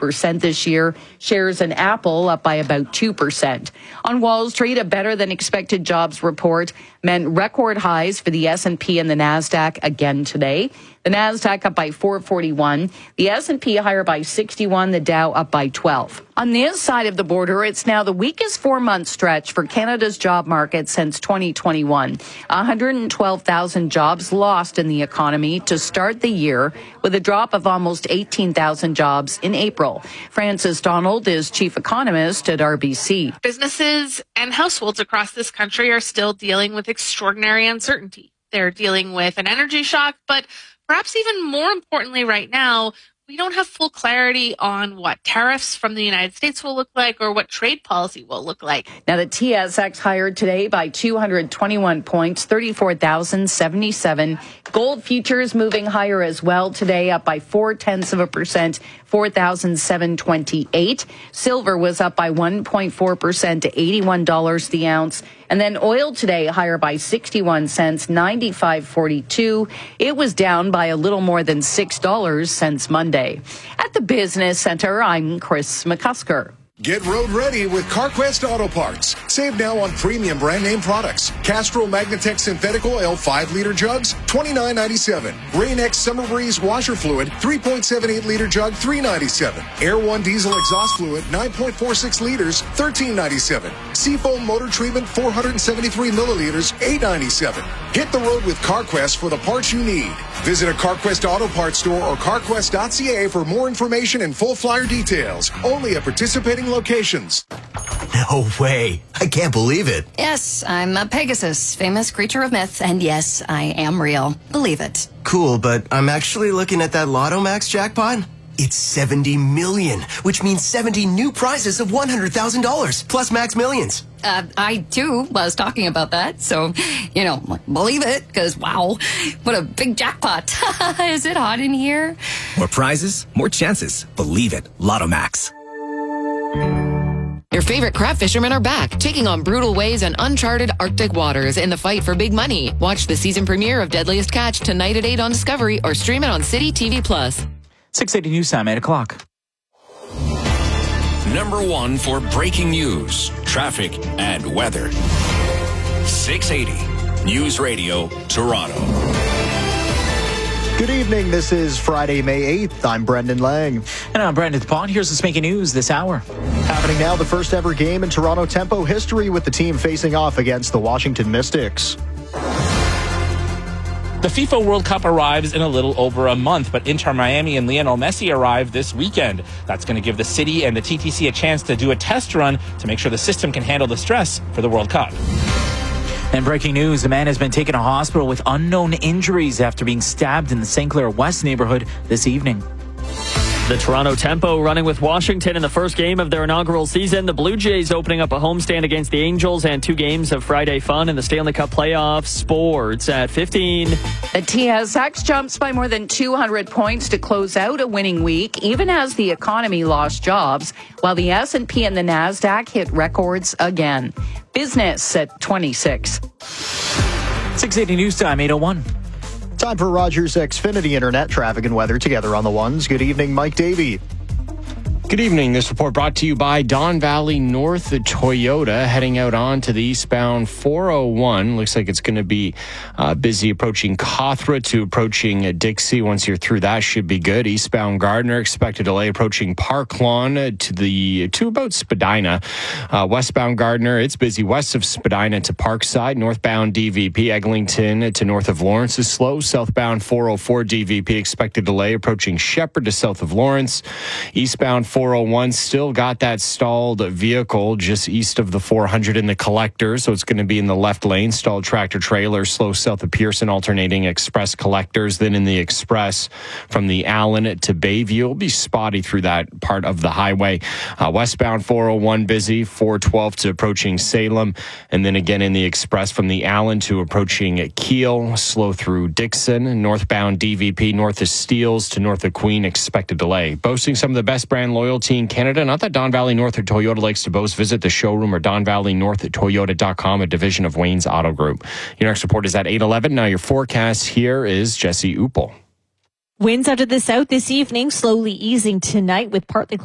2% this year. Shares in Apple up by about 2%. On Wall Street, a better than expected jobs report meant record highs for the S&P and the NASDAQ again today. The NASDAQ up by 441, the S&P higher by 61, the Dow up by 12. On this side of the border, it's now the weakest 4-month stretch for Canada's job market since 2021. 112,000 jobs lost in the economy to start the year, with a drop of almost 18,000 jobs in April. Frances Donald is chief economist at RBC. Businesses and households across this country are still dealing with extraordinary uncertainty. They're dealing with an energy shock, but perhaps even more importantly right now, we don't have full clarity on what tariffs from the United States will look like or what trade policy will look like. Now, the TSX higher today by 221 points, 34,077. Gold futures moving higher as well today, up by 0.4%, 4,728. Silver was up by 1.4% to $81 the ounce. And then oil today higher by 61 cents, 95.42. It was down by a little more than $6 since Monday. At the Business Center, I'm Chris McCusker. Get road ready with CarQuest Auto Parts. Save now on premium brand name products. Castrol Magnatech Synthetic Oil 5-liter jugs, $29.97. Rain-X Summer Breeze washer fluid, 3.78-liter jug, $3.97. Air One Diesel exhaust fluid, 9.46 liters, $13.97. Seafoam motor treatment, 473 milliliters, $8.97. Hit the road with CarQuest for the parts you need. Visit a CarQuest Auto Parts store or carquest.ca for more information and full flyer details. Only at participating locations. No way. I can't believe it. Yes, I'm a Pegasus, famous creature of myth, and yes, I am real. Believe it. Cool, but I'm actually looking at that Lotto Max jackpot. It's 70 million, which means 70 new prizes of $100,000 plus Max Millions. I too was talking about that, so, believe it, because wow, what a big jackpot. Is it hot in here? More prizes, more chances. Believe it. Lotto Max. Your favorite crab fishermen are back, taking on brutal waves and uncharted Arctic waters in the fight for big money. Watch the season premiere of Deadliest Catch tonight at 8 on Discovery or stream it on City TV+. 6:80 news time, 8 o'clock. Number 1 for breaking news, traffic, and weather. 680 News Radio, Toronto. Good evening. This is Friday, May 8th. I'm Brendan Lang. And I'm Brandon Pond. Here's what's making news this hour. Happening now, the first ever game in Toronto Tempo history with the team facing off against the Washington Mystics. The FIFA World Cup arrives in a little over a month, but Inter Miami and Lionel Messi arrive this weekend. That's going to give the city and the TTC a chance to do a test run to make sure the system can handle the stress for the World Cup. And breaking news, a man has been taken to hospital with unknown injuries after being stabbed in the St. Clair West neighborhood this evening. The Toronto Tempo running with Washington in the first game of their inaugural season. The Blue Jays opening up a homestand against the Angels and 2 games of Friday fun in the Stanley Cup playoffs. Sports at 15. The TSX jumps by more than 200 points to close out a winning week, even as the economy lost jobs, while the S&P and the NASDAQ hit records again. Business at 26. 680 news time, 8:01. Time for Rogers Xfinity Internet traffic and weather together on the ones. Good evening, Mike Davey. Good evening. This report brought to you by Don Valley North Toyota, heading out on to the eastbound 401. Looks like it's going to be busy approaching Cawthra to approaching Dixie. Once you're through, that should be good. Eastbound Gardner, expected delay approaching Park Lawn to about Spadina. Westbound Gardner, it's busy west of Spadina to Parkside. Northbound DVP, Eglinton to north of Lawrence is slow. Southbound 404 DVP, expected delay approaching Shepherd to south of Lawrence. Eastbound 401 still got that stalled vehicle just east of the 400 in the collector, so it's going to be in the left lane. Stalled tractor trailer slow south of Pearson, alternating express collectors. Then in the express from the Allen to Bayview, it'll be spotty through that part of the highway. Westbound 401 busy, 412 to approaching Salem, and then again in the express from the Allen to approaching Kiel, slow through Dixon. Northbound DVP north of Steeles to north of Queen, expected delay. Boasting some of the best brand loyalty in Canada. Not that Don Valley North Toyota likes to boast. Visit the showroom or DonValleyNorthToyota.com, a division of Wayne's Auto Group. Your next report is at 8:11. Now your forecast here is Jesse Uppel. Winds out of the south this evening, slowly easing tonight with partly